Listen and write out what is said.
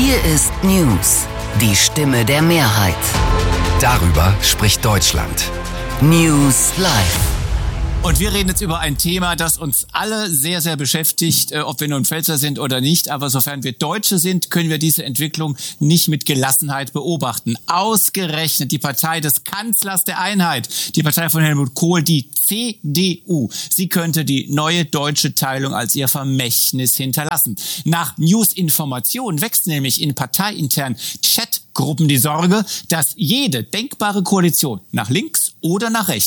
Hier ist News, die Stimme der Mehrheit. Darüber spricht Deutschland. News Live. Und wir reden jetzt über ein Thema, das uns alle sehr, sehr beschäftigt, ob wir nun Pfälzer sind oder nicht. Aber sofern wir Deutsche sind, können wir diese Entwicklung nicht mit Gelassenheit beobachten. Ausgerechnet die Partei des Kanzlers der Einheit, die Partei von Helmut Kohl, die CDU. Sie könnte die neue deutsche Teilung als ihr Vermächtnis hinterlassen. Nach News-Informationen wächst nämlich in parteiinternen Chatgruppen die Sorge, dass jede denkbare Koalition nach links oder nach rechts